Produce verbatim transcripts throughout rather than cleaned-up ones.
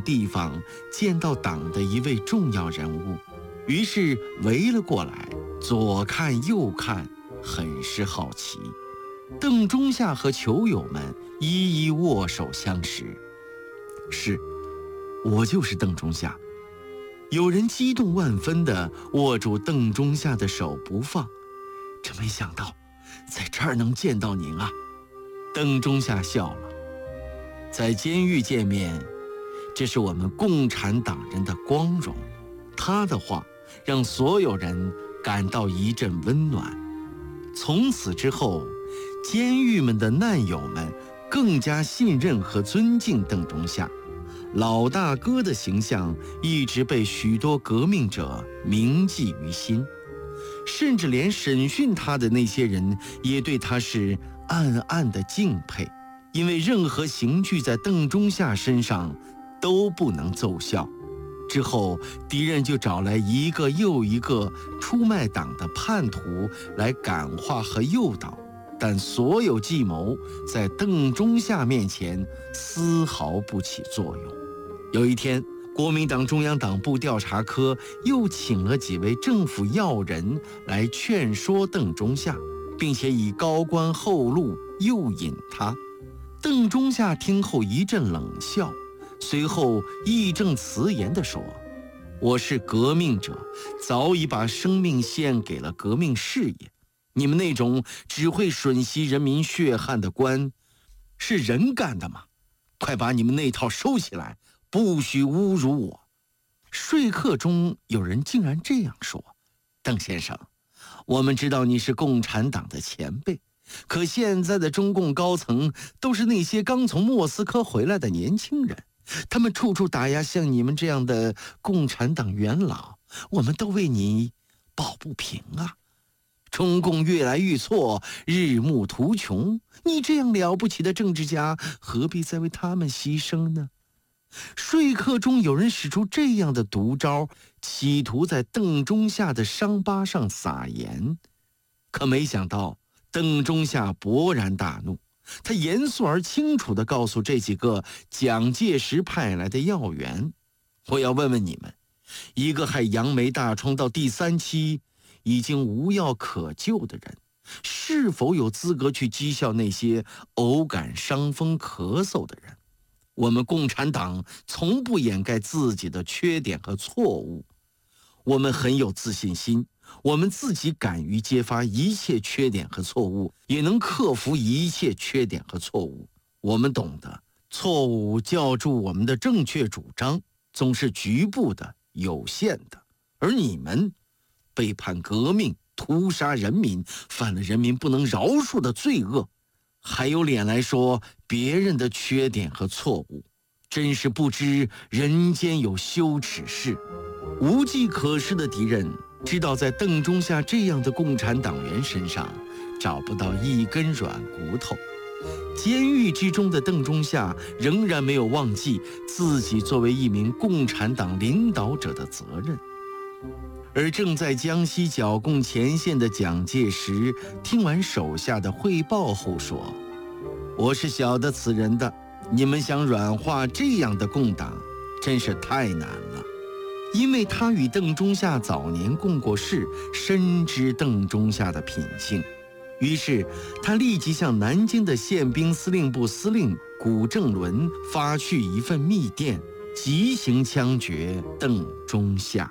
地方见到党的一位重要人物，于是围了过来，左看右看，很是好奇。邓中夏和球友们一一握手相识。是，我就是邓中夏。有人激动万分地握住邓中夏的手不放。真没想到在这儿能见到您啊。邓中夏笑了。在监狱见面，这是我们共产党人的光荣。他的话让所有人感到一阵温暖。从此之后，监狱们的难友们更加信任和尊敬邓中夏，老大哥的形象一直被许多革命者铭记于心，甚至连审讯他的那些人也对他是暗暗的敬佩，因为任何刑具在邓中夏身上都不能奏效。之后，敌人就找来一个又一个出卖党的叛徒来感化和诱导，但所有计谋在邓中夏面前丝毫不起作用。有一天，国民党中央党部调查科又请了几位政府要人来劝说邓中夏，并且以高官厚禄诱引他。邓中夏听后一阵冷笑，随后义正辞严地说：“我是革命者，早已把生命献给了革命事业。你们那种只会吮吸人民血汗的官，是人干的吗？快把你们那套收起来，不许侮辱我。”说客中有人竟然这样说：“邓先生，我们知道你是共产党的前辈，可现在的中共高层都是那些刚从莫斯科回来的年轻人，他们处处打压像你们这样的共产党元老，我们都为你抱不平啊！中共越来愈错，日暮途穷，你这样了不起的政治家，何必再为他们牺牲呢？”说客中有人使出这样的毒招，企图在邓中夏的伤疤上撒盐。可没想到，邓中夏勃然大怒，他严肃而清楚地告诉这几个蒋介石派来的要员：“我要问问你们，一个害杨梅大疮到第三期已经无药可救的人，是否有资格去讥笑那些偶感伤风咳嗽的人？我们共产党从不掩盖自己的缺点和错误，我们很有自信心，我们自己敢于揭发一切缺点和错误，也能克服一切缺点和错误。我们懂得错误叫住我们的正确主张总是局部的、有限的，而你们背叛革命，屠杀人民，犯了人民不能饶恕的罪恶，还有脸来说别人的缺点和错误，真是不知人间有羞耻事。”无计可施的敌人知道在邓中夏这样的共产党员身上找不到一根软骨头。监狱之中的邓中夏仍然没有忘记自己作为一名共产党领导者的责任。而正在江西剿共前线的蒋介石听完手下的汇报后说：“我是晓得此人的，你们想软化这样的共党，真是太难了。”因为他与邓中夏早年共过事，深知邓中夏的品性，于是他立即向南京的宪兵司令部司令谷正伦发去一份密电，急行枪决邓中夏。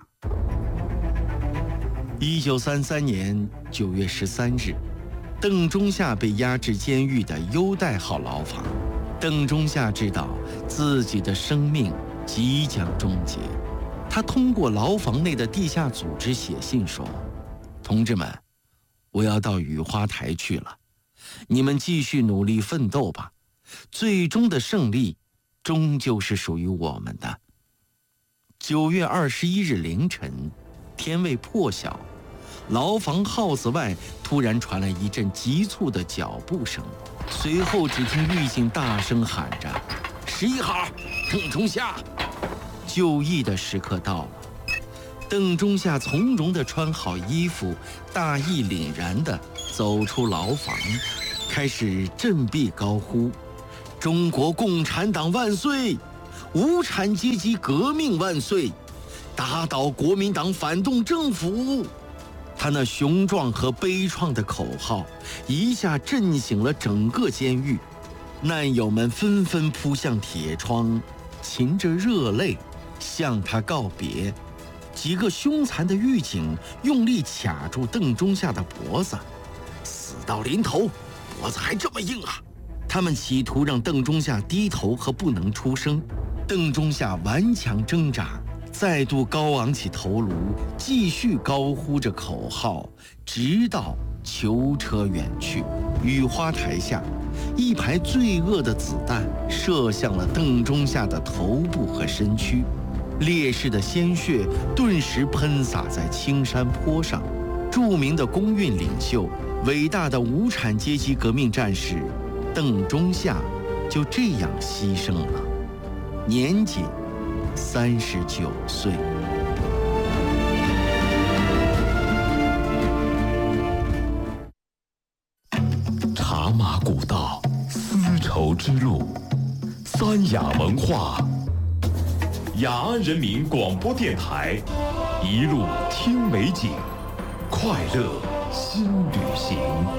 一九三三年九月十三日，邓中夏被押至监狱的优待号牢房。邓中夏知道自己的生命即将终结，他通过牢房内的地下组织写信说：“同志们，我要到雨花台去了，你们继续努力奋斗吧，最终的胜利终究是属于我们的。”九月二十一日凌晨，天未破晓，牢房号子外突然传来一阵急促的脚步声，随后只听狱警大声喊着：“十一号，邓中夏！”就义的时刻到了。邓中夏从容地穿好衣服，大义凛然地走出牢房，开始振臂高呼：“中国共产党万岁！ 无产阶级革命万岁，打倒国民党反动政府。他那雄壮和悲怆的口号一下震醒了整个监狱，难友们纷纷扑向铁窗，噙着热泪向他告别。几个凶残的狱警用力卡住邓中夏的脖子，死到临头，脖子还这么硬啊！他们企图让邓中夏低头和不能出声。邓中夏顽强挣扎，再度高昂起头颅，继续高呼着口号，直到囚车远去。雨花台下，一排罪恶的子弹射向了邓中夏的头部和身躯，烈士的鲜血顿时喷洒在青山坡上。著名的工运领袖，伟大的无产阶级革命战士邓中夏就这样牺牲了，年仅三十九岁。 茶马古道，丝绸之路，三雅文化，雅安人民广播电台，一路听美景，快乐新旅行。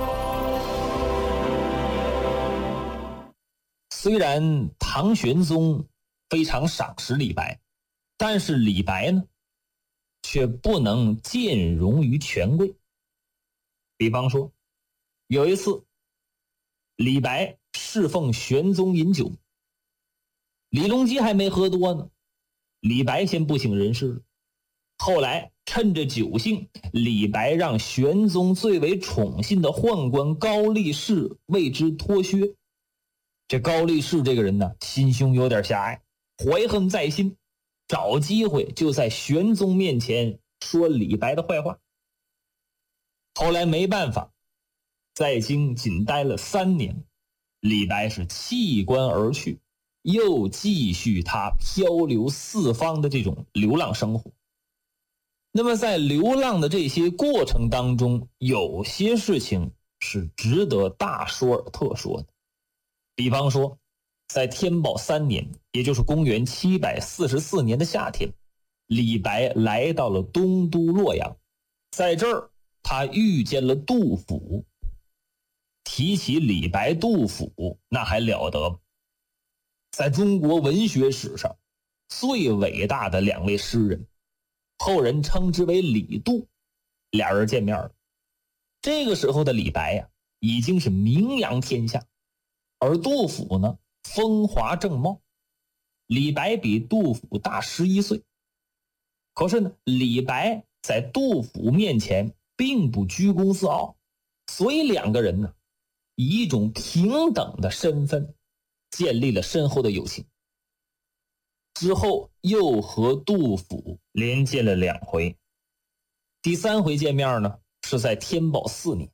虽然唐玄宗非常赏识李白，但是李白呢，却不能见容于权贵。比方说，有一次，李白侍奉玄宗饮酒，李隆基还没喝多呢，李白先不省人事了。后来趁着酒兴，李白让玄宗最为宠信的宦官高力士为之脱靴。这高力士这个人呢，心胸有点狭隘，怀恨在心，找机会就在玄宗面前说李白的坏话。后来没办法，在京仅待了三年，李白是弃官而去，又继续他漂流四方的这种流浪生活。那么在流浪的这些过程当中，有些事情是值得大说而特说的。比方说，在天宝三年，也就是公元七百四十四年的夏天，李白来到了东都洛阳，在这儿他遇见了杜甫。提起李白、杜甫，那还了得，在中国文学史上最伟大的两位诗人，后人称之为李杜。俩人见面了，这个时候的李白呀、啊，已经是名扬天下，而杜甫呢，风华正茂。李白比杜甫大十一岁，可是呢，李白在杜甫面前并不居功自傲，所以两个人呢，以一种平等的身份建立了深厚的友情。之后又和杜甫连见了两回，第三回见面呢，是在天宝四年，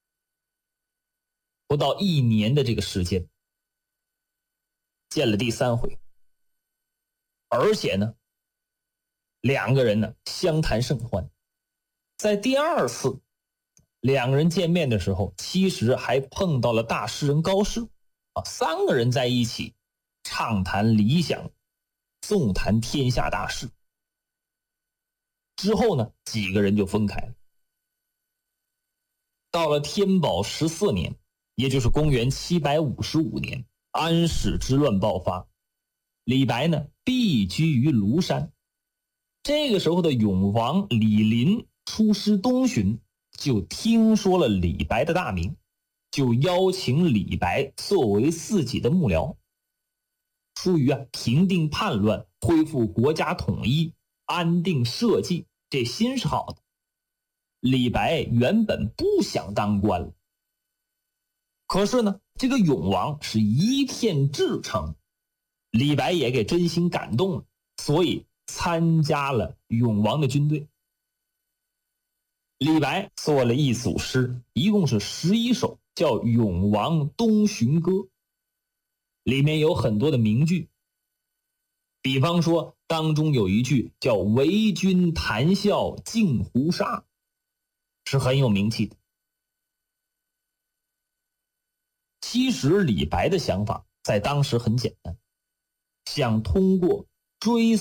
不到一年的这个时间，见了第三回，而且呢，两个人呢相谈甚欢。在第二次两个人见面的时候，其实还碰到了大诗人高适啊，三个人在一起畅谈理想，纵谈天下大事。之后呢，几个人就分开了。到了天宝十四年，也就是公元七百五十五年，安史之乱爆发，李白呢避居于庐山。这个时候的永王李璘出师东巡，就听说了李白的大名，就邀请李白作为自己的幕僚。出于啊平定叛乱、恢复国家统一、安定社稷，这心是好的。李白原本不想当官了，可是呢，这个永王是一片至诚，李白也给真心感动了，所以参加了永王的军队。李白做了一组诗，一共是十一首，叫《永王东巡歌》，里面有很多的名句。比方说，当中有一句叫“为君谈笑尽胡沙”，是很有名气的。其实李白的想法在当时很简单， 想通过追